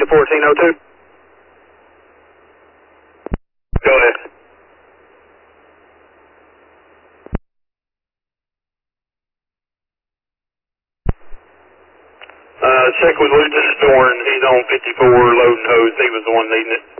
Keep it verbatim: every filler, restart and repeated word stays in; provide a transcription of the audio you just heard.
fourteen oh two. Go ahead. Uh, check with Lieutenant Dorn. He's on fifty-four loading hose. He was the one needing it.